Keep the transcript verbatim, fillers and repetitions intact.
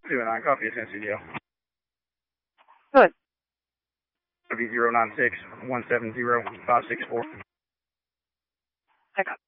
two and nine, copy, Tennessee Deal. Good. It'll be zero nine six one seven zero five six four. I got